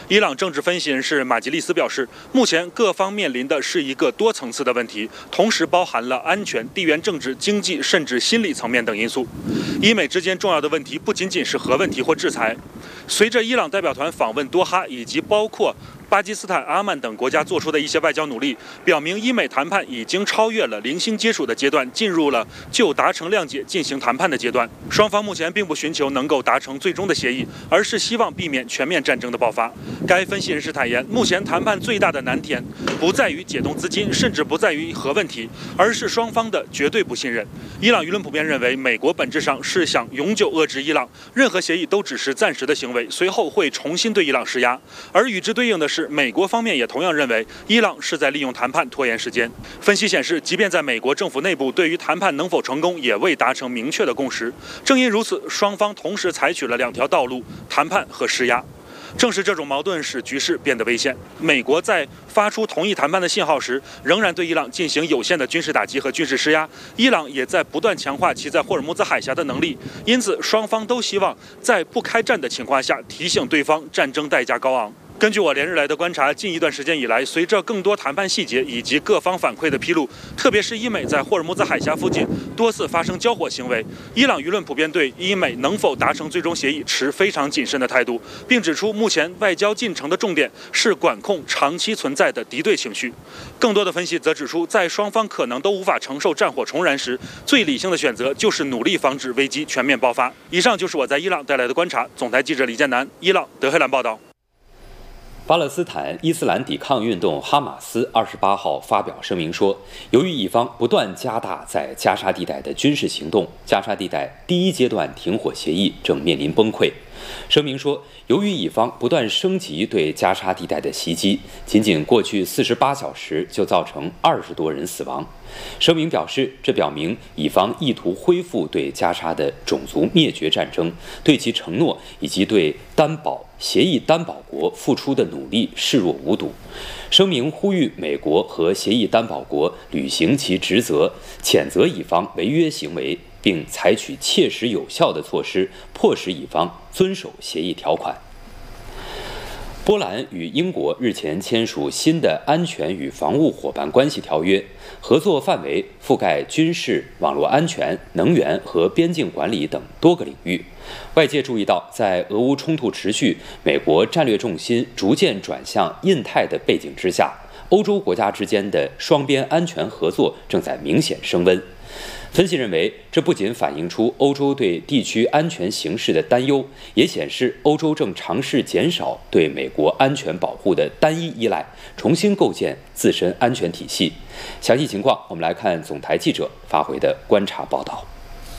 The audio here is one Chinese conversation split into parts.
伊朗政治分析人士马吉利斯表示，目前各方面临的是一个多层次的问题，同时包含了安全、地缘政治、经济甚至心理层面等因素。伊美之间重要的问题不仅仅是核问题或制裁。随着伊朗代表团访问多哈，以及包括巴基斯坦、阿曼等国家做出的一些外交努力，表明伊美谈判已经超越了零星接触的阶段，进入了就达成谅解进行谈判的阶段。双方目前并不寻求能够达成最终的协议，而是希望避免全面战争的爆发。该分析人士坦言，目前谈判最大的难点不在于解冻资金，甚至不在于核问题，而是双方的绝对不信任。伊朗舆论普遍认为，美国本质上是想永久遏制伊朗，任何协议都只是暂时的行为，随后会重新对伊朗施压。而与之对应的是，美国方面也同样认为，伊朗是在利用谈判拖延时间。分析显示，即便在美国政府内部，对于谈判能否成功也未达成明确的共识。正因如此，双方同时采取了两条道路：谈判和施压。正是这种矛盾使局势变得危险。美国在发出同意谈判的信号时，仍然对伊朗进行有限的军事打击和军事施压。伊朗也在不断强化其在霍尔木兹海峡的能力，因此双方都希望在不开战的情况下提醒对方战争代价高昂。根据我连日来的观察，近一段时间以来，随着更多谈判细节以及各方反馈的披露，特别是伊美在霍尔木兹海峡附近多次发生交火行为，伊朗舆论普遍对伊美能否达成最终协议持非常谨慎的态度，并指出目前外交进程的重点是管控长期存在的敌对情绪。更多的分析则指出，在双方可能都无法承受战火重燃时，最理性的选择就是努力防止危机全面爆发。以上就是我在伊朗带来的观察。总台记者李建南，伊朗德黑兰报道。 巴勒斯坦伊斯兰抵抗运动哈马斯28号发表声明说，由于以方不断加大在加沙地带的军事行动，加沙地带第一阶段停火协议正面临崩溃。声明说，由于以方不断升级对加沙地带的袭击，仅仅过去48小时就造成20多人死亡。声明表示，这表明以方意图恢复对加沙的种族灭绝战争，对其承诺以及对协议担保国付出的努力视若无睹。声明呼吁美国和协议担保国履行其职责，谴责以方违约行为，并采取切实有效的措施，迫使以方遵守协议条款。波兰与英国日前签署新的安全与防务伙伴关系条约，合作范围覆盖军事、网络安全、能源和边境管理等多个领域。外界注意到，在俄乌冲突持续、美国战略重心逐渐转向印太的背景之下，欧洲国家之间的双边安全合作正在明显升温。分析认为，这不仅反映出欧洲对地区安全形势的担忧，也显示欧洲正尝试减少对美国安全保护的单一依赖，重新构建自身安全体系。详细情况，我们来看总台记者发回的观察报道。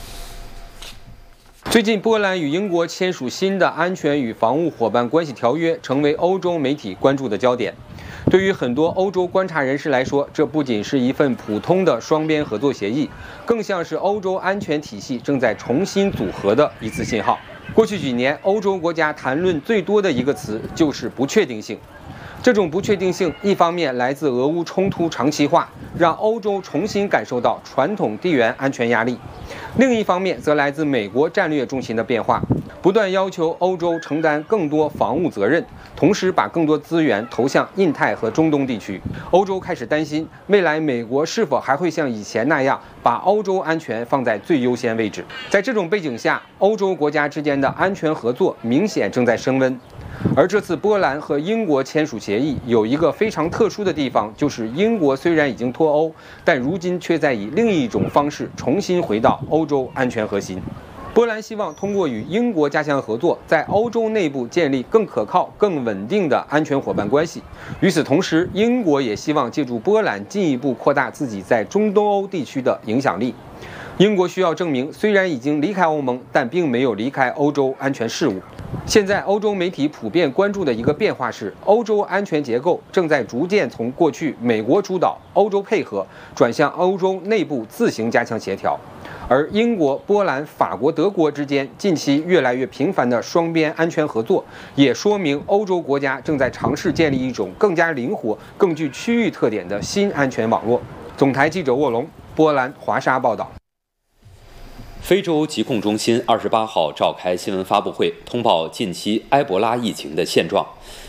最近，波兰与英国签署新的安全与防务伙伴关系条约，成为欧洲媒体关注的焦点。对于很多欧洲观察人士来说，这不仅是一份普通的双边合作协议，更像是欧洲安全体系正在重新组合的一次信号。过去几年，欧洲国家谈论最多的一个词就是不确定性。这种不确定性，一方面来自俄乌冲突长期化，让欧洲重新感受到传统地缘安全压力；另一方面，则来自美国战略重心的变化，不断要求欧洲承担更多防务责任，同时把更多资源投向印太和中东地区。欧洲开始担心，未来美国是否还会像以前那样把欧洲安全放在最优先位置。在这种背景下，欧洲国家之间的安全合作明显正在升温。而这次波兰和英国签署协议有一个非常特殊的地方，就是英国虽然已经脱欧，但如今却在以另一种方式重新回到欧洲安全核心。波兰希望通过与英国加强合作，在欧洲内部建立更可靠、更稳定的安全伙伴关系。与此同时，英国也希望借助波兰进一步扩大自己在中东欧地区的影响力。英国需要证明，虽然已经离开欧盟，但并没有离开欧洲安全事务。现在，欧洲媒体普遍关注的一个变化是，欧洲安全结构正在逐渐从过去美国主导、欧洲配合，转向欧洲内部自行加强协调。而英国、波兰、法国、德国之间近期越来越频繁的双边安全合作，也说明欧洲国家正在尝试建立一种更加灵活、更具区域特点的新安全网络。总台记者沃龙，波兰华沙报道。 非洲疾控中心28号召开新闻发布会，通报近期埃博拉疫情的现状。